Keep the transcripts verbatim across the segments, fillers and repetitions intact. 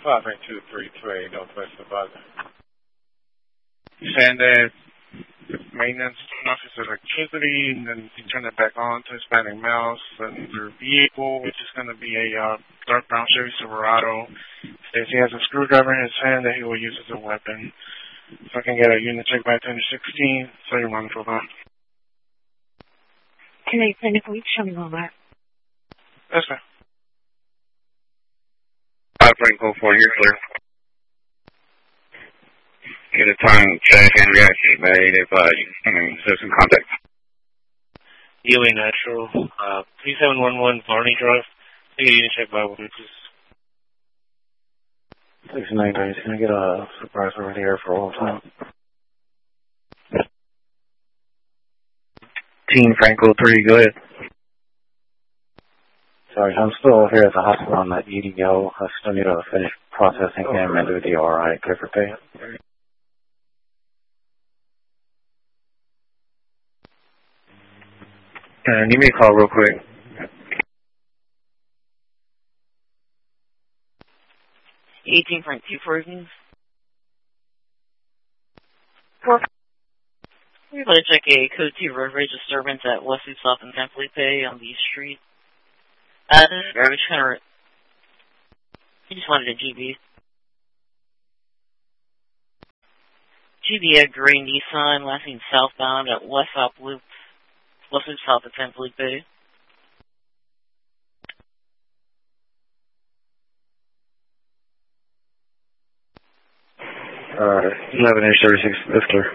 five eight two three two eight, Northwest Nevada. You're saying that maintenance turn off his electricity and then you turn it back on to Hispanic males and their vehicle, which is going to be a uh, dark brown Chevy Silverado. Says he has a screwdriver in his hand that he will use as a weapon. So I can get a unit check by ten sixteen, so you're on for that. Can I send it for you? Show me all that. Yes, sir. five Franco four, you're clear. Get a time check and reaction made if uh, you mean, there's some contact. Ewing Natural, uh, three seven one one Barney Drive. Take a unit check by one, please. six nine nine, can I get a surprise over there for all time? Team Franco three, go ahead. Sorry, I'm still here at the hospital on that E D O. I still need to finish processing him and do the R I. Clear for pay. Uh, give me a call real quick. eighteen Frank two versions. We're going to check a code two road rage disturbance at West South and San Felipe on the street. Uh, this is garbage counter. He just wanted a G B. G B a gray Nissan, last seen southbound at West South Loop, West South at San Felipe. Alright, eleven inch thirty-six, that's clear.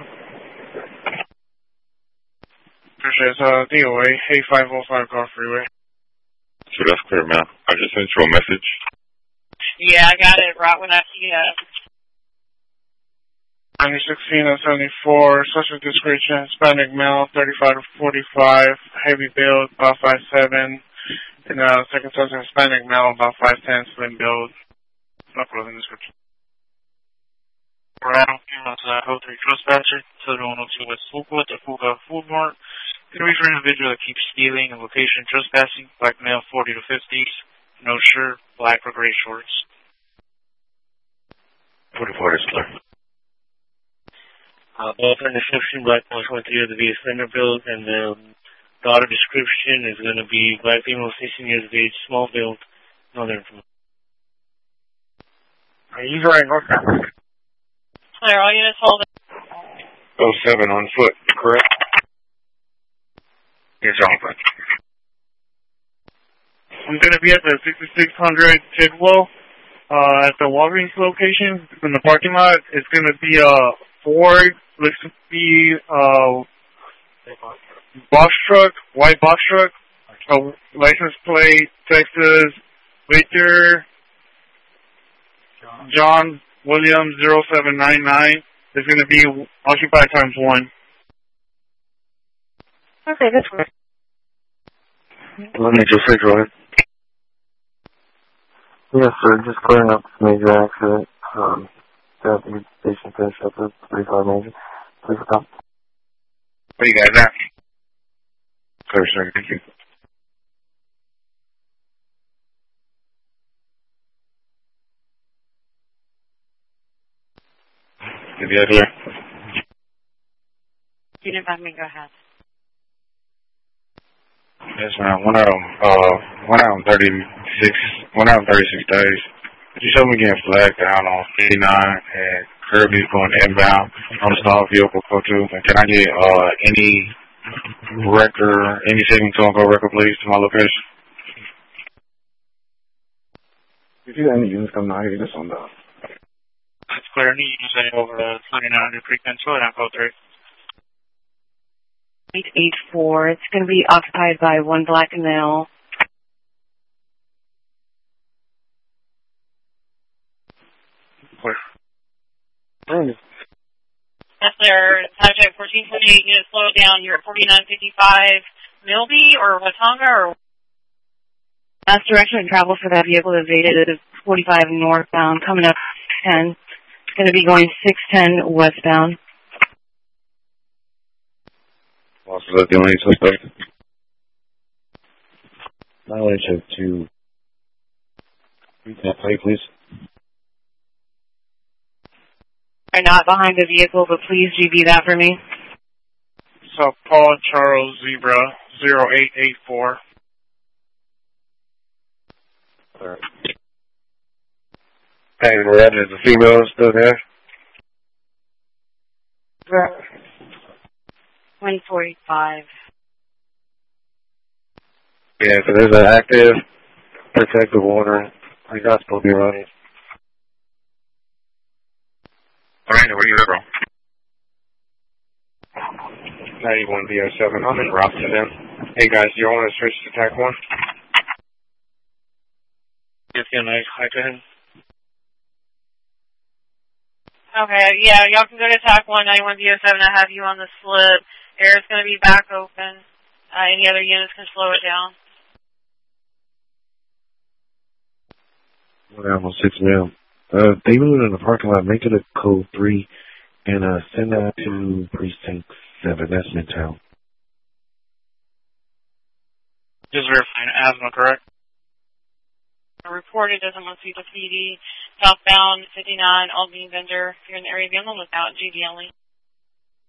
Appreciate it. Uh, D O A, A five oh five Car Freeway. So that's clear, man. I just sent you a message. Yeah, I got it right when I see it. twenty sixteen and seventy-four, social description, Hispanic male, thirty-five to forty-five, heavy build, about five seven, and uh, second social Hispanic male, about five ten, slim build. No clothing description. Right, female to code three trespasser, Southern one oh two West Fuqua, to Fuqua Food Mart. Gonna be for an individual that keeps stealing and location trespassing, black male, forty to fifty, no shirt, black or gray shorts. forty-four is clear. Uh, both are description, black one twenty-three of the V S Fender build, and the daughter description is going to be black female, sixteen years of age, small build, no other information. Are you right, okay? Clear, all units hold it. oh seven on foot, correct? Yes, on foot. I'm going to be at the sixty-six hundred Tidwell, uh, at the Walgreens location in the parking lot. It's going to be a Ford, looks to be a box truck, white box truck, a license plate, Texas, Victor, John Williams zero seven nine nine. It's going to be occupied times one. Okay, that's good. Let me just say, go ahead. Yes, sir, just clearing up this major accident. Um, got the station finished up with thirty-five major. Please stop. Where you guys at? Clear, sir, thank you. Give you a clear. Unit five, may go ahead. Yes, ma'am. One out of, uh, one out of thirty-six, one out of thirty-six days. Could you show me getting flagged down on fifty-nine and Kirby going inbound on the stall vehicle code two? And can I get, uh, any record, any savings on go record, please, to my location? If you have any units coming out here, just on the... It's clear. You can send it over to twenty-nine hundred Creek Pencil and I'll code three. eight eight four. It's going to be occupied by one black male. Clear. That's their subject fourteen twenty-eight. Unit slow down. You're at forty-nine fifty-five Milby or Watonga or. Last direction of travel for that vehicle evaded is forty-five northbound, coming up ten. It's going to be going six ten westbound. Also, is that the only suspect? Mileage of two. Read that plate, please. are not behind the vehicle, but please G B that for me. So Paul Charles Zebra zero eight eight four. Alright. Hey, Red, is the female still there? one forty-five. Yeah, so there's an active protective order. You're not supposed to be running. Miranda, where are you at, bro? ninety-one B oh seven. I'm in route to them. Hey guys, do you want to switch to TAC one? Just get a nice hi to him. Okay, yeah, y'all can go to TAC one, ninety-one B oh seven. I have you on the slip. Air's going to be back open. Uh, any other units can slow it down. One hour, six mil. Uh, they moving in the parking lot. Make it a code three and uh, send that to precinct seven. That's Midtown. Just verifying asthma, correct? Reported doesn't want to see the P D. Southbound fifty-nine, Albany Vendor. If you're in the area, be on the lookout. G D only.